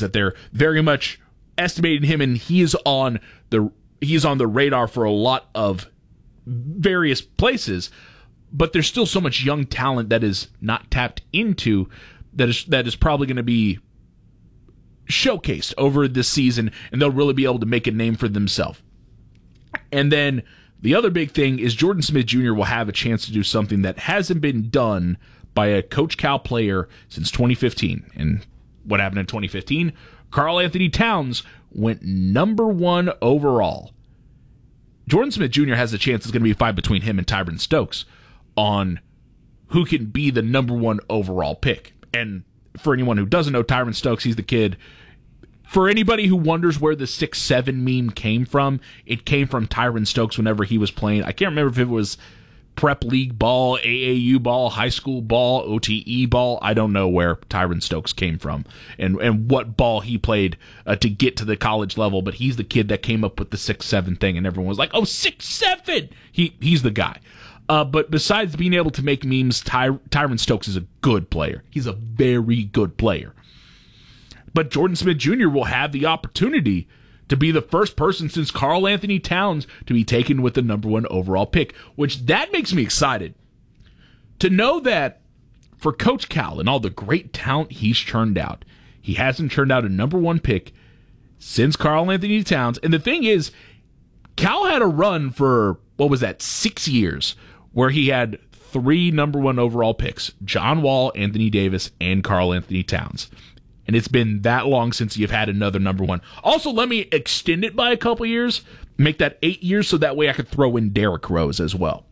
means that they're very much estimating him, and he is on the radar for a lot of various places. But there's still so much young talent that is not tapped into that is probably going to be showcased over this season, and they'll really be able to make a name for themselves. And then the other big thing is Jordan Smith Jr. will have a chance to do something that hasn't been done by a Coach Cal player since 2015. And what happened in 2015? Karl Anthony Towns went number 1 overall. Jordan Smith Jr. has a chance. It's going to be a fight between him and Tyron Stokes on who can be the number 1 overall pick. And for anyone who doesn't know Tyron Stokes, he's the kid. For anybody who wonders where the 6'7" meme came from, it came from Tyron Stokes whenever he was playing. I can't remember if it was prep league ball, AAU ball, high school ball, OTE ball. I don't know where Tyron Stokes came from and what ball he played to get to the college level, but he's the kid that came up with the 6'7" thing, and everyone was like, oh, 6'7"! He's the guy. But besides being able to make memes, Tyron Stokes is a good player. He's a very good player. But Jordan Smith Jr. will have the opportunity to be the first person since Karl Anthony Towns to be taken with the number 1 overall pick, which that makes me excited. To know that for Coach Cal and all the great talent he's churned out, he hasn't churned out a number 1 pick since Karl Anthony Towns. And the thing is, Cal had a run for, 6 years, where he had 3 number 1 overall picks: John Wall, Anthony Davis, and Karl Anthony Towns. And it's been that long since you've had another number 1. Also, let me extend it by a couple years, make that 8 years, so that way I could throw in Derrick Rose as well.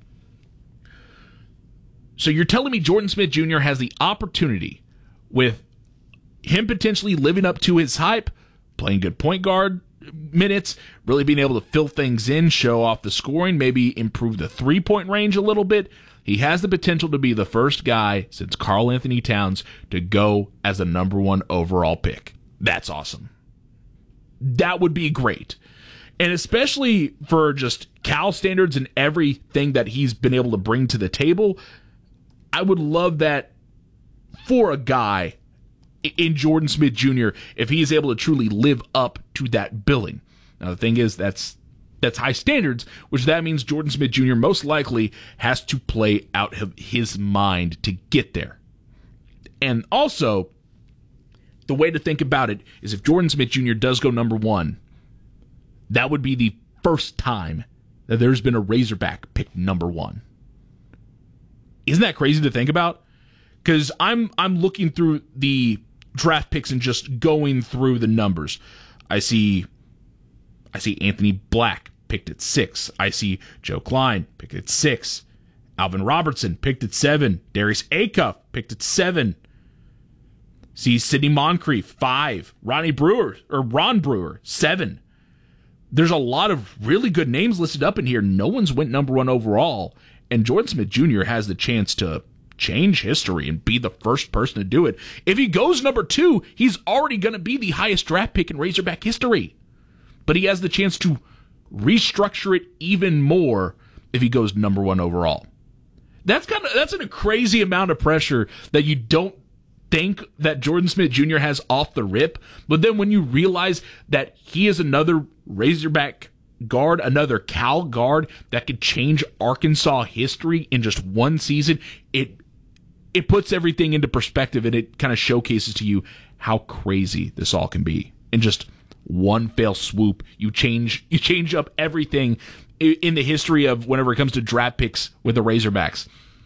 So you're telling me Jordan Smith Jr. has the opportunity, with him potentially living up to his hype, playing good point guard minutes, really being able to fill things in, show off the scoring, maybe improve the three-point range a little bit. He has the potential to be the first guy since Karl Anthony Towns to go as a number 1 overall pick. That's awesome. That would be great. And especially for just Cal standards and everything that he's been able to bring to the table, I would love that for a guy in Jordan Smith Jr. if he is able to truly live up to that billing. Now, the thing is, that's high standards, which that means Jordan Smith Jr. most likely has to play out of his mind to get there. And also, the way to think about it is if Jordan Smith Jr. does go number 1, that would be the first time that there's been a Razorback picked number 1. Isn't that crazy to think about? Because I'm looking through the draft picks and just going through the numbers. I see Anthony Black picked at 6. I see Joe Klein picked at 6. Alvin Robertson picked at 7. Darius Acuff picked at 7. See Sidney Moncrief 5. Ron Brewer 7. There's a lot of really good names listed up in here. No one's went number 1 overall, and Jordan Smith Jr. has the chance to change history and be the first person to do it. If he goes number 2, he's already going to be the highest draft pick in Razorback history. But he has the chance to restructure it even more if he goes number 1 overall. That's a crazy amount of pressure that you don't think that Jordan Smith Jr. has off the rip. But then when you realize that he is another Razorback guard, another Cal guard that could change Arkansas history in just one season, it puts everything into perspective, and it kind of showcases to you how crazy this all can be. In just one fell swoop, you change up everything in the history of whenever it comes to draft picks with the Razorbacks.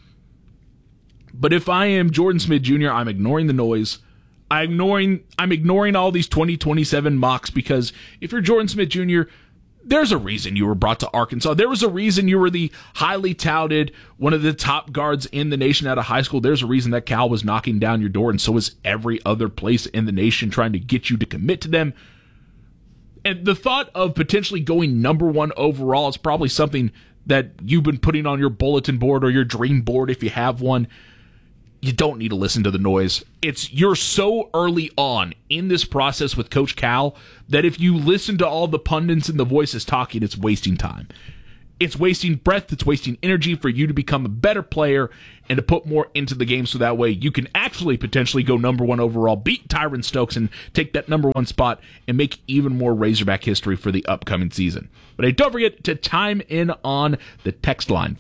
But if I am Jordan Smith Jr., I'm ignoring the noise. I'm ignoring all these 2027 mocks, because if you're Jordan Smith Jr., there's a reason you were brought to Arkansas. There was a reason you were the highly touted, one of the top guards in the nation out of high school. There's a reason that Cal was knocking down your door, and so is every other place in the nation trying to get you to commit to them. And the thought of potentially going number 1 overall is probably something that you've been putting on your bulletin board or your dream board if you have one. You don't need to listen to the noise. You're so early on in this process with Coach Cal that if you listen to all the pundits and the voices talking, it's wasting time. it's wasting breath, it's wasting energy for you to become a better player and to put more into the game so that way you can actually potentially go number 1 overall, beat Tyron Stokes, and take that number 1 spot and make even more Razorback history for the upcoming season. But hey, don't forget to chime in on the text line,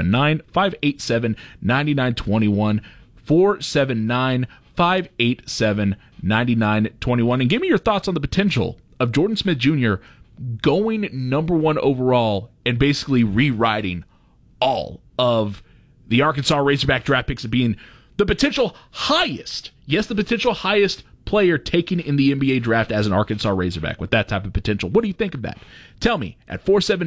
479-587-9921, 479-587-9921, and give me your thoughts on the potential of Jordan Smith Jr. going number 1 overall and basically rewriting all of the Arkansas Razorback draft picks and being the potential highest, yes, the potential highest player taken in the NBA draft as an Arkansas Razorback with that type of potential. What do you think of that? Tell me at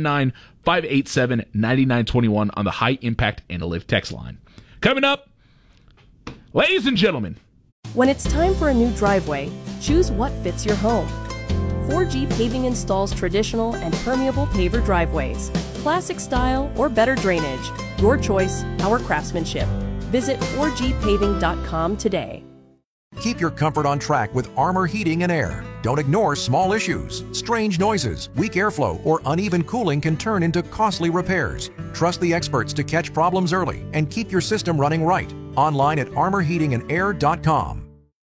479-587-9921 on the High Impact Analytic text line. Coming up, ladies and gentlemen. When it's time for a new driveway, choose what fits your home. 4G Paving installs traditional and permeable paver driveways, classic style or better drainage. Your choice, our craftsmanship. Visit 4gpaving.com today. Keep your comfort on track with Armor Heating and Air. Don't ignore small issues. Strange noises, weak airflow, or uneven cooling can turn into costly repairs. Trust the experts to catch problems early and keep your system running right. Online at armorheatingandair.com.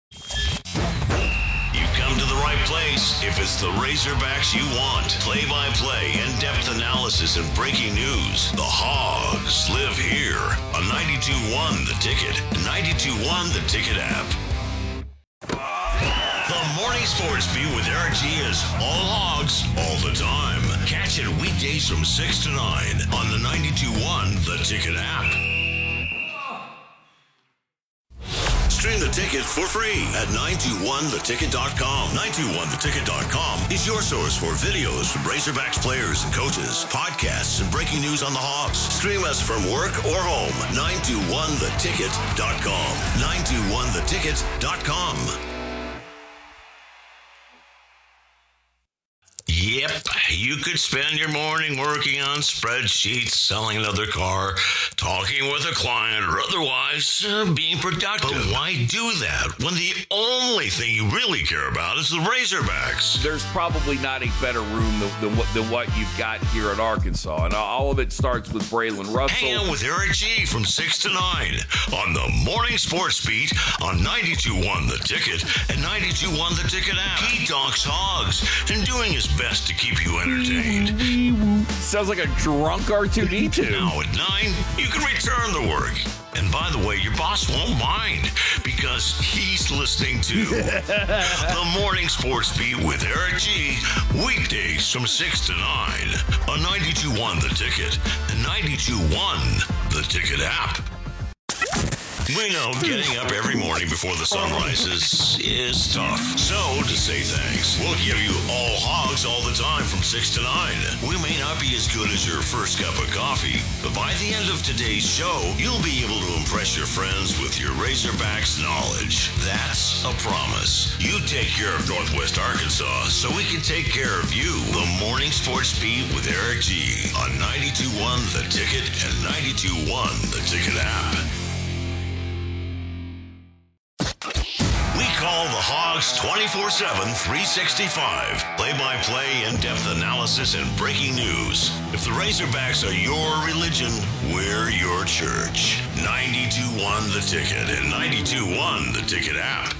If it's the Razorbacks you want, play-by-play, in-depth analysis, and breaking news, the Hogs live here on 92.1 The Ticket, 92.1 The Ticket app. The Morning Sports Beat with Eric G is all Hogs, all the time. Catch it weekdays from 6 to 9 on the 92.1 The Ticket app. Stream The Ticket for free at 921theticket.com. 921theticket.com is your source for videos from Razorbacks players and coaches, podcasts, and breaking news on the Hogs. Stream us from work or home. 921theticket.com. 921theticket.com. Yep, you could spend your morning working on spreadsheets, selling another car, talking with a client, or otherwise being productive. But why do that when the only thing you really care about is the Razorbacks? There's probably not a better room than what you've got here at Arkansas. And all of it starts with Braylon Russell. Hang out with Eric G from 6 to 9 on the Morning Sports Beat on 92.1 The Ticket and 92.1 The Ticket app. He talks Hogs and doing his best to keep you entertained. Sounds like a drunk R2-D2. Now at 9, you can return to work. And by the way, your boss won't mind because he's listening to the Morning Sports Beat with Eric G. Weekdays from 6 to 9 on 92.1 The Ticket and 92.1 The Ticket app. We know getting up every morning before the sun rises is tough. So, to say thanks, we'll give you all Hogs all the time from 6 to 9. We may not be as good as your first cup of coffee, but by the end of today's show, you'll be able to impress your friends with your Razorbacks knowledge. That's a promise. You take care of Northwest Arkansas so we can take care of you. The Morning Sports Beat with Eric G on 92.1 The Ticket and 92.1 The Ticket app. We call the Hogs 24/7, 365. Play-by-play, in-depth analysis, and breaking news. If the Razorbacks are your religion, we're your church. 92.1 The Ticket and 92.1 The Ticket app.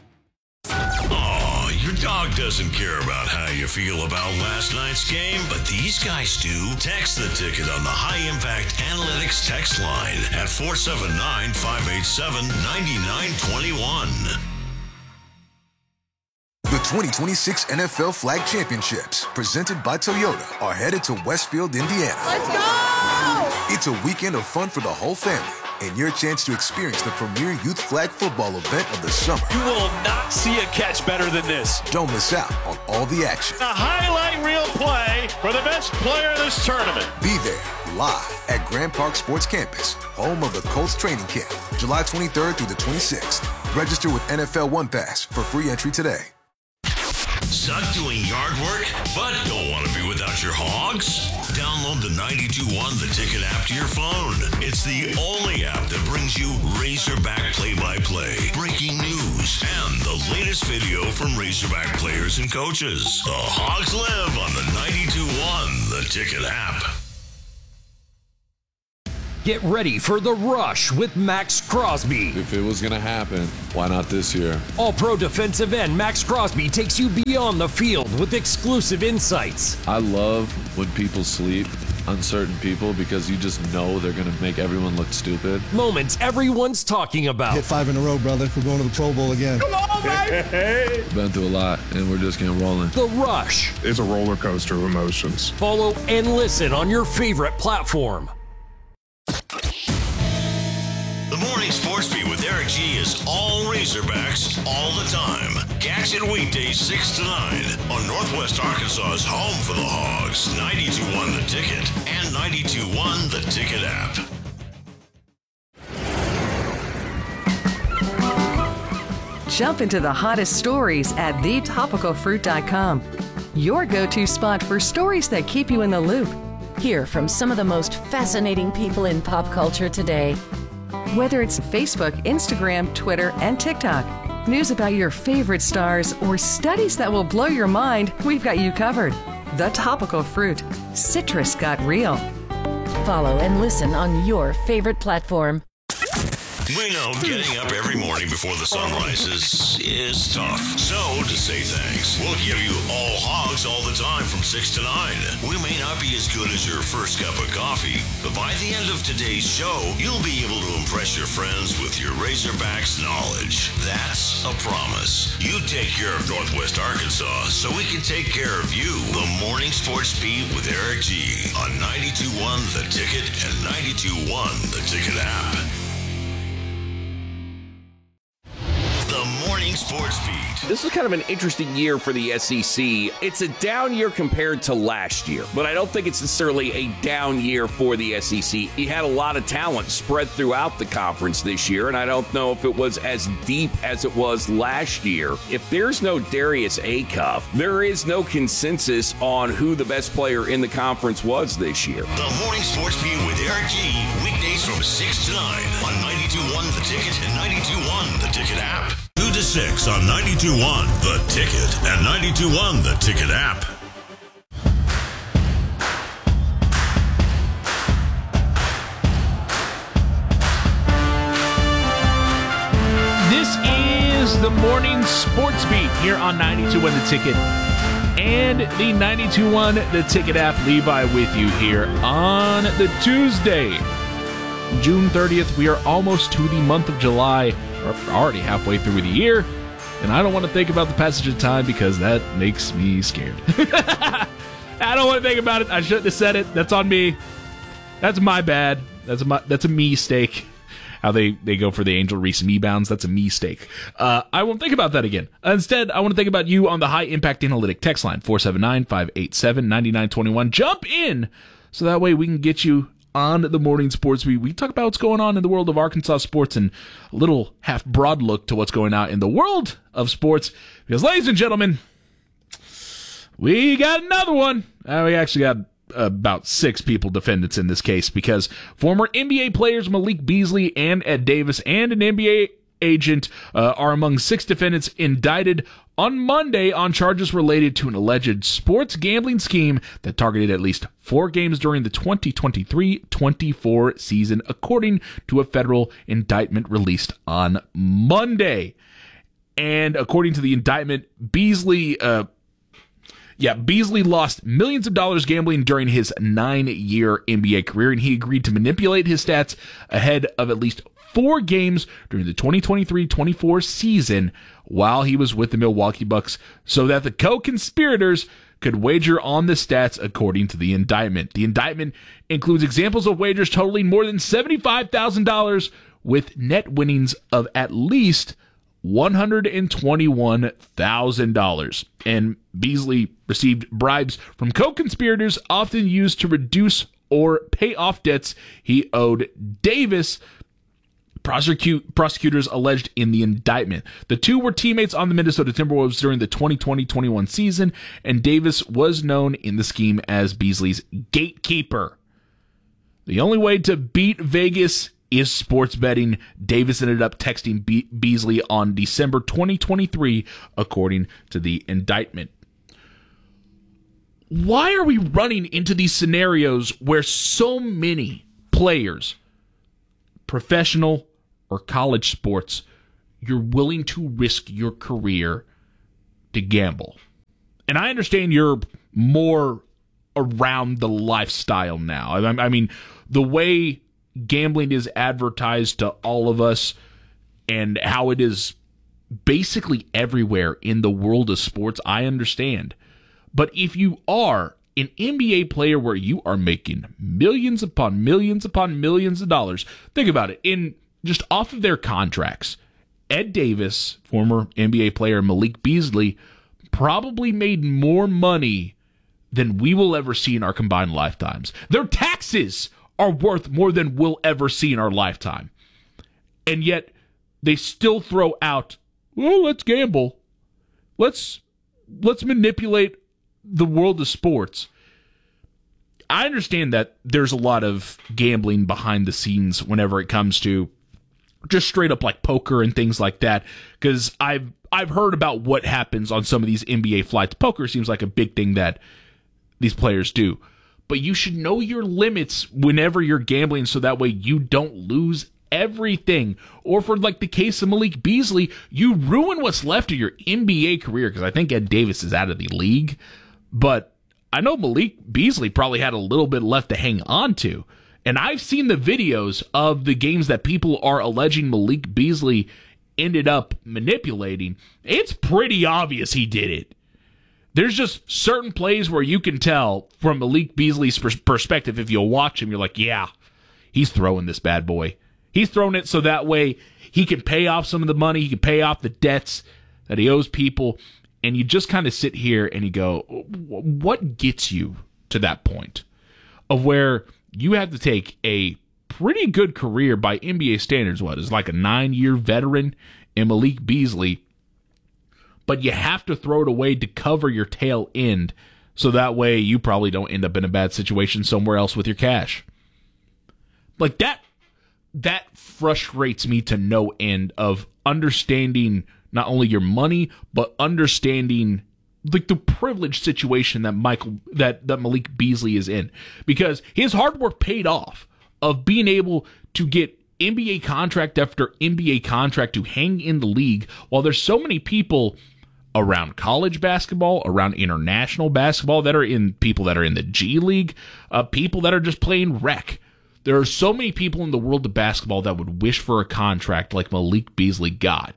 Oh, your dog doesn't care about how you feel about last night's game, but these guys do. Text The Ticket on the High Impact Analytics text line at 479-587-9921. The 2026 NFL Flag Championships, presented by Toyota, are headed to Westfield, Indiana. Let's go! It's a weekend of fun for the whole family and your chance to experience the premier youth flag football event of the summer. You will not see a catch better than this. Don't miss out on all the action. A highlight reel play for the best player in this tournament. Be there live at Grand Park Sports Campus, home of the Colts training camp, July 23rd through the 26th. Register with NFL One Pass for free entry today. Suck doing yard work, but don't want to be without your Hogs? Download the 92.1 The Ticket app to your phone. It's the only app that brings you Razorback play-by-play, breaking news, and the latest video from Razorback players and coaches. The Hogs live on the 92.1 The Ticket app. Get ready for The Rush with Max Crosby. If it was going to happen, why not this year? All-Pro defensive end Max Crosby takes you beyond the field with exclusive insights. I love when people sleep on certain people because you just know they're going to make everyone look stupid. Moments everyone's talking about. Hit 5 in a row, brother. We're going to the Pro Bowl again. Come on, baby! Been through a lot, and we're just getting rolling. The Rush. It's a roller coaster of emotions. Follow and listen on your favorite platform. The Morning Sports Beat with Eric G is all Razorbacks all the time. Catch it weekdays 6 to 9 on Northwest Arkansas's home for the Hogs, 92.1 The Ticket and 92.1 The Ticket app. Jump into the hottest stories at thetopicalfruit.com. Your go-to spot for stories that keep you in the loop. Hear from some of the most fascinating people in pop culture today. Whether it's Facebook, Instagram, Twitter, and TikTok, news about your favorite stars, or studies that will blow your mind, we've got you covered. The Topical Fruit. Citrus got real. Follow and listen on your favorite platform. We know getting up every morning before the sun rises is tough. So, to say thanks, we'll give you all Hogs all the time from 6 to 9. We may not be as good as your first cup of coffee, but by the end of today's show, you'll be able to impress your friends with your Razorbacks knowledge. That's a promise. You take care of Northwest Arkansas so we can take care of you. The Morning Sports Beat with Eric G on 92.1 The Ticket and 92.1 The Ticket app. The Morning Sports Beat. This was kind of an interesting year for the SEC. It's a down year compared to last year, but I don't think it's necessarily a down year for the SEC. You had a lot of talent spread throughout the conference this year, and I don't know if it was as deep as it was last year. If there's no Darius Acuff, there is no consensus on who the best player in the conference was this year. The Morning Sports Beat with Eric G. Weekdays from 6 to 9 on 92.1 The Ticket and 92.1 The Ticket app. 2 to 6 on 92.1 The Ticket and 92.1 The Ticket app. This is the Morning Sports Beat here on 92.1 The Ticket and the 92.1 The Ticket app. Levi with you here on the Tuesday, June 30th. We are almost to the month of July. We're already halfway through the year, and I don't want to think about the passage of time because that makes me scared. I don't want to think about it. I shouldn't have said it. That's on me. That's my bad. That's a me mistake. How they go for the Angel Reese me bounds. That's a mistake. I won't think about that again. Instead, I want to think about you on the High Impact Analytic text line, 479-587-9921. Jump in so that way we can get you on the Morning Sports Beat. We talk about what's going on in the world of Arkansas sports and a little half-broad look to what's going on in the world of sports. Because, ladies and gentlemen, we got another one. We actually got about 6 people defendants in this case because former NBA players Malik Beasley and Ed Davis and an NBA agent are among 6 defendants indicted on Monday on charges related to an alleged sports gambling scheme that targeted at least 4 games during the 2023-24 season, according to a federal indictment released on Monday. And according to the indictment, Beasley lost millions of dollars gambling during his 9-year NBA career, and he agreed to manipulate his stats ahead of at least 4 games during the 2023-24 season while he was with the Milwaukee Bucks so that the co-conspirators could wager on the stats according to the indictment. The indictment includes examples of wagers totaling more than $75,000 with net winnings of at least $121,000. And Beasley received bribes from co-conspirators often used to reduce or pay off debts he owed Davis, prosecutors alleged in the indictment. The 2 were teammates on the Minnesota Timberwolves during the 2020-21 season, and Davis was known in the scheme as Beasley's gatekeeper. The only way to beat Vegas is sports betting. Davis ended up texting Beasley on December 2023, according to the indictment. Why are we running into these scenarios where so many players professional or college sports, you're willing to risk your career to gamble. And I understand you're more around the lifestyle now. I mean, the way gambling is advertised to all of us and how it is basically everywhere in the world of sports, I understand. But if you are an NBA player where you are making millions upon millions upon millions of dollars, think about it, in just off of their contracts, Ed Davis, former NBA player Malik Beasley, probably made more money than we will ever see in our combined lifetimes. Their taxes are worth more than we'll ever see in our lifetime. And yet, they still throw out, well, let's gamble. Let's manipulate the world of sports. I understand that there's a lot of gambling behind the scenes whenever it comes to just straight up like poker and things like that, because I've heard about what happens on some of these NBA flights. Poker seems like a big thing that these players do. But you should know your limits whenever you're gambling so that way you don't lose everything. Or for like the case of Malik Beasley, you ruin what's left of your NBA career, because I think Ed Davis is out of the league. But I know Malik Beasley probably had a little bit left to hang on to. And I've seen the videos of the games that people are alleging Malik Beasley ended up manipulating. It's pretty obvious he did it. There's just certain plays where you can tell from Malik Beasley's perspective, if you'll watch him, you're like, yeah, he's throwing this bad boy. He's throwing it so that way he can pay off some of the money, he can pay off the debts that he owes people, and you just kind of sit here and you go, what gets you to that point of where you have to take a pretty good career by NBA standards, what is like a 9-year veteran in Malik Beasley, but you have to throw it away to cover your tail end so that way you probably don't end up in a bad situation somewhere else with your cash. Like that frustrates me to no end of understanding not only your money, but understanding like the privileged situation that that Malik Beasley is in, because his hard work paid off of being able to get NBA contract after NBA contract to hang in the league, while there's so many people around college basketball, around international basketball that are in people that are in the G League, people that are just playing rec. There are so many people in the world of basketball that would wish for a contract like Malik Beasley got.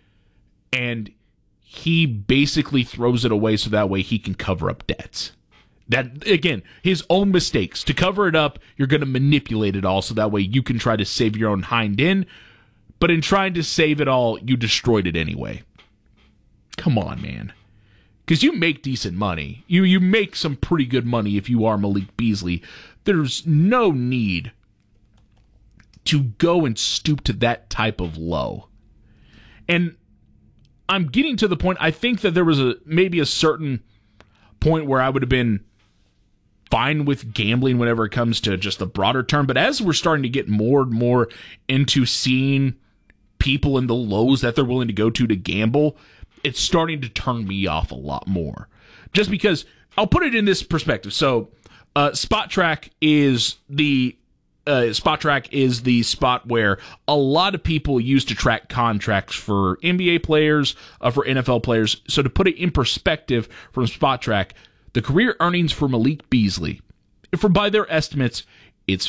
And he basically throws it away so that way he can cover up debts. That, again, his own mistakes. To cover it up, you're going to manipulate it all so that way you can try to save your own hind end. But in trying to save it all, you destroyed it anyway. Come on, man. Because you make decent money. You make some pretty good money if you are Malik Beasley. There's no need to go and stoop to that type of low. And I'm getting to the point, I think that there was maybe a certain point where I would have been fine with gambling whenever it comes to just the broader term. But as we're starting to get more and more into seeing people in the lows that they're willing to go to gamble, it's starting to turn me off a lot more. Just because, I'll put it in this perspective. So, SpotTrack is the spot where a lot of people use to track contracts for NBA players, for NFL players. So to put it in perspective from SpotTrack, the career earnings for Malik Beasley, by their estimates, it's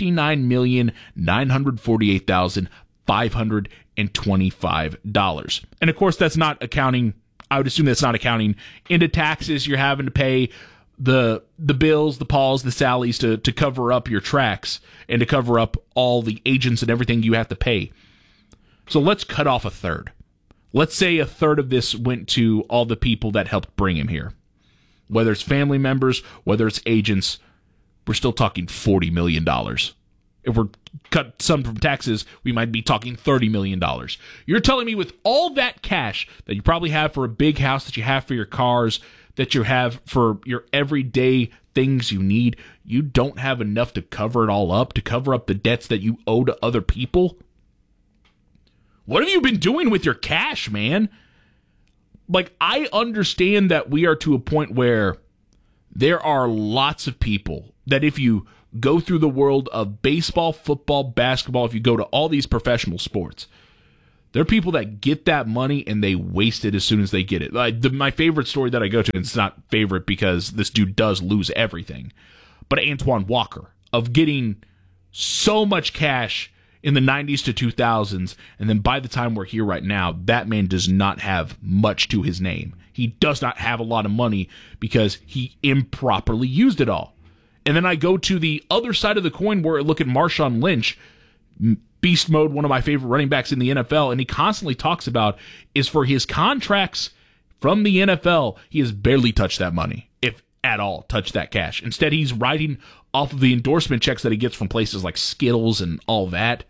$59,948,525. And of course, that's not accounting, I would assume that's not accounting into taxes you're having to pay, the bills, the Pauls, the Sallys to cover up your tracks and to cover up all the agents and everything you have to pay. So let's cut off a third. Let's say a third of this went to all the people that helped bring him here. Whether it's family members, whether it's agents, we're still talking $40 million. If we're cut some from taxes, we might be talking $30 million. You're telling me with all that cash that you probably have for a big house, that you have for your cars, that you have for your everyday things you need, you don't have enough to cover it all up, to cover up the debts that you owe to other people? What have you been doing with your cash, man? Like, I understand that we are to a point where there are lots of people that if you go through the world of baseball, football, basketball, if you go to all these professional sports, there are people that get that money and they waste it as soon as they get it. My favorite story that I go to, and it's not favorite because this dude does lose everything, but Antoine Walker, of getting so much cash in the 90s to 2000s, and then by the time we're here right now, that man does not have much to his name. He does not have a lot of money because he improperly used it all. And then I go to the other side of the coin where I look at Marshawn Lynch, beast mode, one of my favorite running backs in the NFL, and he constantly talks about is for his contracts from the NFL, he has barely touched that money, if at all touched that cash. Instead, he's riding off of the endorsement checks that he gets from places like Skittles and all that.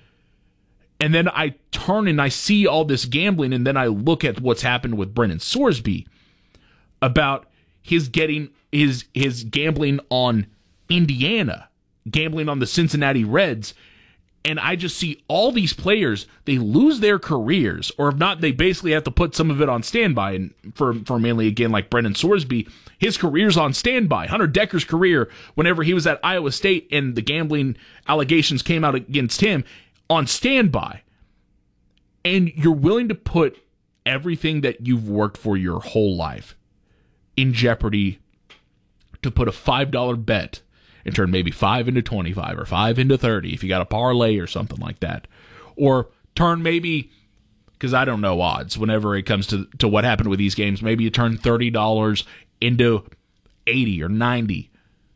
And then I turn and I see all this gambling, and then I look at what's happened with Brennan Sorsby about his gambling on Indiana, gambling on the Cincinnati Reds. And I just see all these players, they lose their careers, or if not, they basically have to put some of it on standby. And for mainly, again, like Brennan Sorsby, his career's on standby. Hunter Decker's career, whenever he was at Iowa State and the gambling allegations came out against him, on standby. And you're willing to put everything that you've worked for your whole life in jeopardy to put a $5 bet and turn maybe 5 into 25 or 5 into 30 if you got a parlay or something like that. Or turn maybe, because I don't know odds whenever it comes to what happened with these games, maybe you turn $30 into 80 or 90.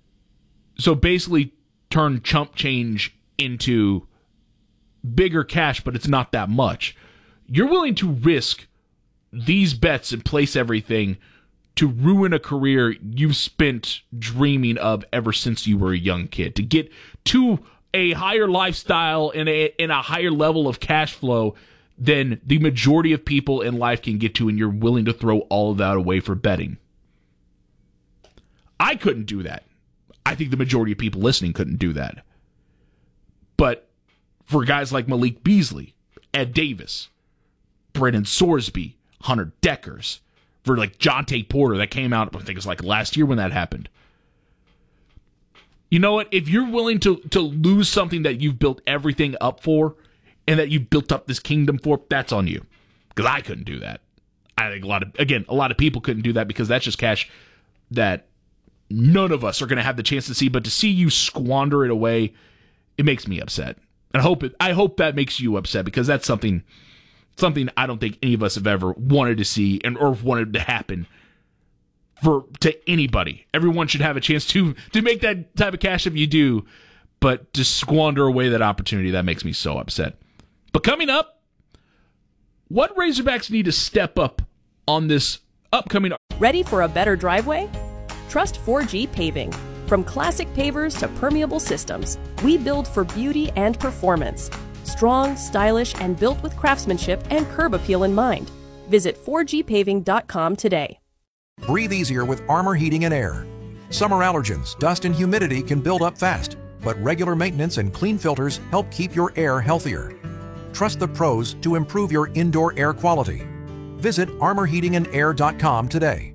So basically turn chump change into bigger cash, but it's not that much. You're willing to risk these bets and place everything to ruin a career you've spent dreaming of ever since you were a young kid, to get to a higher lifestyle and a higher level of cash flow than the majority of people in life can get to, and you're willing to throw all of that away for betting. I couldn't do that. I think the majority of people listening couldn't do that. But for guys like Malik Beasley, Ed Davis, Brennan Sorsby, Hunter Deckers, for like Jonte Porter that came out, I think it was like last year when that happened. You know what? If you're willing to lose something that you've built everything up for and that you've built up this kingdom for, that's on you. Because I couldn't do that. I think a lot of people couldn't do that because that's just cash that none of us are going to have the chance to see. But to see you squander it away, it makes me upset. And I hope that makes you upset, because that's something I don't think any of us have ever wanted to see or wanted to happen to anybody. Everyone should have a chance to make that type of cash if you do, but to squander away that opportunity, that makes me so upset. But coming up, what Razorbacks need to step up on this upcoming... Ready for a better driveway? Trust 4G Paving. From classic pavers to permeable systems, we build for beauty and performance. Strong, stylish, and built with craftsmanship and curb appeal in mind. Visit 4gpaving.com today. Breathe easier with Armor Heating and Air. Summer allergens, dust, and humidity can build up fast, but regular maintenance and clean filters help keep your air healthier. Trust the pros to improve your indoor air quality. Visit armorheatingandair.com today.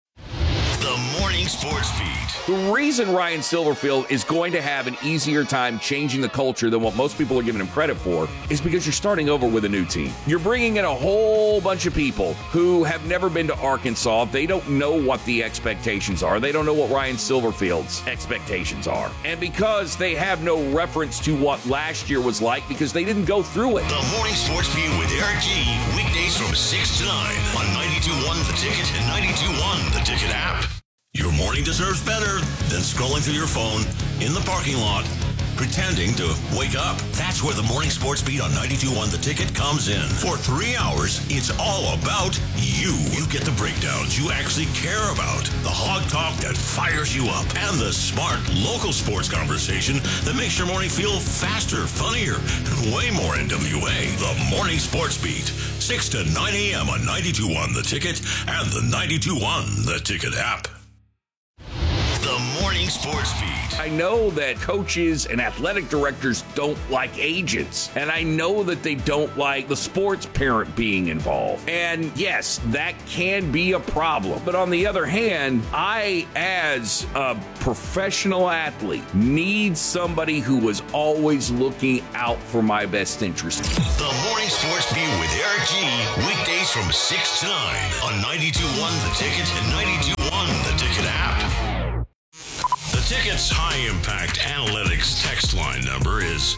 The Morning Sports Beat. The reason Ryan Silverfield is going to have an easier time changing the culture than what most people are giving him credit for is because you're starting over with a new team. You're bringing in a whole bunch of people who have never been to Arkansas. They don't know what the expectations are. They don't know what Ryan Silverfield's expectations are. And because they have no reference to what last year was like because they didn't go through it. The Morning Sports Beat with Eric G. Weekdays from 6 to 9 on 92.1 The Ticket and 92.1 The Ticket app. Your morning deserves better than scrolling through your phone in the parking lot, pretending to wake up. That's where the Morning Sports Beat on 92.1 The Ticket comes in. For 3 hours, it's all about you. You get the breakdowns you actually care about, the hog talk that fires you up, and the smart local sports conversation that makes your morning feel faster, funnier, and way more NWA. The Morning Sports Beat, 6 to 9 a.m. on 92.1 The Ticket and the 92.1 The Ticket app. The Morning Sports Beat. I know that coaches and athletic directors don't like agents, and I know that they don't like the sports parent being involved. And yes, that can be a problem. But on the other hand, I, as a professional athlete, need somebody who is always looking out for my best interest. The Morning Sports Beat with Eric G. Weekdays from 6 to 9 on 92.1 The Ticket and 92.1 The Ticket app. The Ticket's high-impact analytics text line number is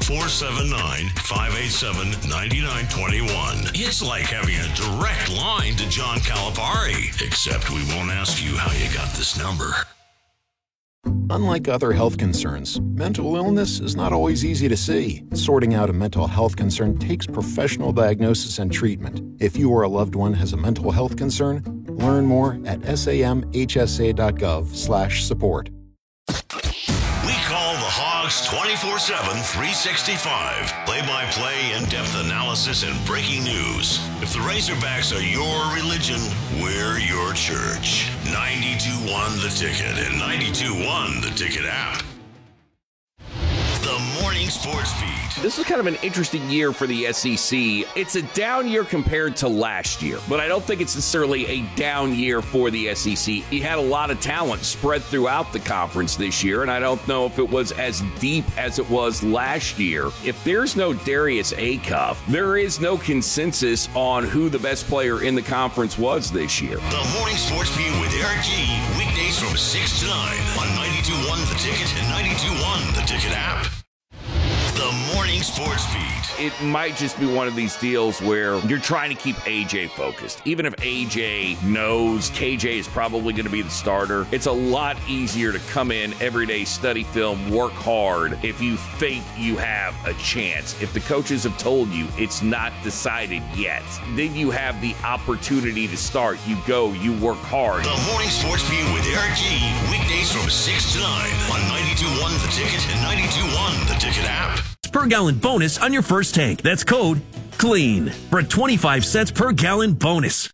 479-587-9921. It's like having a direct line to John Calipari, except we won't ask you how you got this number. Unlike other health concerns, mental illness is not always easy to see. Sorting out a mental health concern takes professional diagnosis and treatment. If you or a loved one has a mental health concern, learn more at samhsa.gov/support. We call the Hogs 24/7, 365. Play-by-play, in-depth analysis, and breaking news. If the Razorbacks are your religion, we're your church. 92.1 The Ticket and 92.1 The Ticket app. The Morning Sports Beat. This is kind of an interesting year for the SEC. It's a down year compared to last year, but I don't think it's necessarily a down year for the SEC. You had a lot of talent spread throughout the conference this year, and I don't know if it was as deep as it was last year. If there's no Darius Acuff, there is no consensus on who the best player in the conference was this year. The Morning Sports Beat with Eric G. Weekdays from 6 to 9 on 92.1 The Ticket and 92.1 The Ticket app. The Morning Sports Beat. It might just be one of these deals where you're trying to keep AJ focused. Even if AJ knows KJ is probably going to be the starter, it's a lot easier to come in every day, study film, work hard if you think you have a chance. If the coaches have told you it's not decided yet, then you have the opportunity to start. You go, you work hard. The Morning Sports Beat with Eric G. Weekdays from 6 to 9 on 92.1 The Ticket and 92.1 The Ticket app. Per gallon bonus on your first tank. That's code CLEAN for a 25 cents per gallon bonus.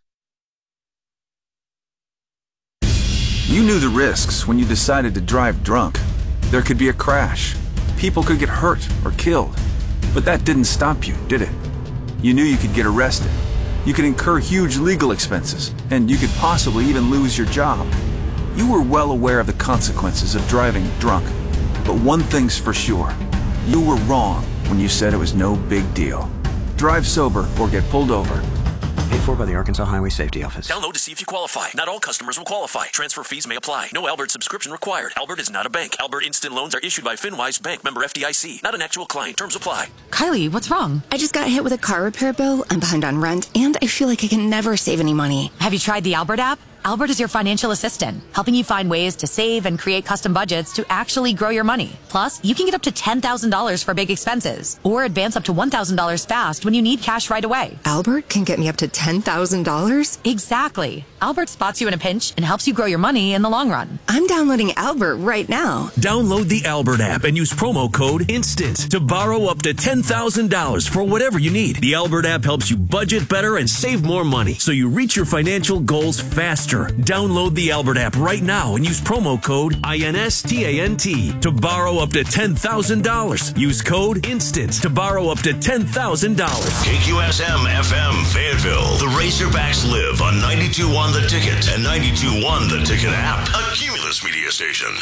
You knew the risks when you decided to drive drunk. There could be a crash. People could get hurt or killed. But that didn't stop you, did it? You knew you could get arrested. You could incur huge legal expenses, and you could possibly even lose your job. You were well aware of the consequences of driving drunk. But one thing's for sure. You were wrong when you said it was no big deal. Drive sober or get pulled over. Paid for by the Arkansas Highway Safety Office. Download to see if you qualify. Not all customers will qualify. Transfer fees may apply. No Albert subscription required. Albert is not a bank. Albert Instant Loans are issued by FinWise Bank, member FDIC. Not an actual client. Terms apply. Kylie, what's wrong? I just got hit with a car repair bill. I'm behind on rent, and I feel like I can never save any money. Have you tried the Albert app? Albert is your financial assistant, helping you find ways to save and create custom budgets to actually grow your money. Plus, you can get up to $10,000 for big expenses, or advance up to $1,000 fast when you need cash right away. Albert can get me up to $10,000? Exactly. Albert spots you in a pinch and helps you grow your money in the long run. I'm downloading Albert right now. Download the Albert app and use promo code INSTANT to borrow up to $10,000 for whatever you need. The Albert app helps you budget better and save more money, so you reach your financial goals faster. Download the Albert app right now and use promo code INSTANT to borrow up to $10,000. Use code INSTANT to borrow up to $10,000. KQSM FM Fayetteville. The Razorbacks live on 92.1 The Ticket and 92.1 The Ticket app. A Cumulus Media Station.